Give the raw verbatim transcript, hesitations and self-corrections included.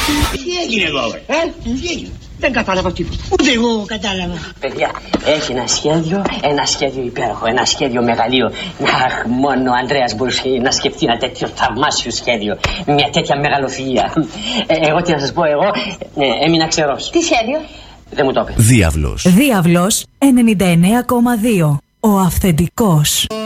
Τι έγινε εδώ, ε? Τι έγινε? Δεν κατάλαβα τίποτα. Ούτε εγώ κατάλαβα. Παιδιά, έχει ένα σχέδιο, ένα σχέδιο υπέροχο, ένα σχέδιο μεγαλείο. Αχ, μόνο ο Ανδρέας μπορούσε να σκεφτεί ένα τέτοιο θαυμάσιο σχέδιο. Μια τέτοια μεγαλοφυΐα. Ε, εγώ τι να σας πω, εγώ ε, έμεινα ξερός. Τι σχέδιο? Δεν μου το είπε. Διάβλος. Διάβλος ενενήντα εννέα κόμμα δύο. Ο αυθεντικός.